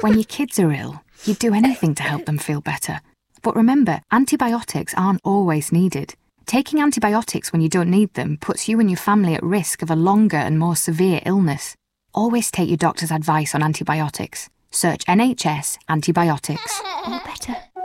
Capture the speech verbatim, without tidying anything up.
When your kids are ill, you'd do anything to help them feel better. But remember, antibiotics aren't always needed. Taking antibiotics when you don't need them puts you and your family at risk of a longer and more severe illness. Always take your doctor's advice on antibiotics. Search N H S antibiotics. All better.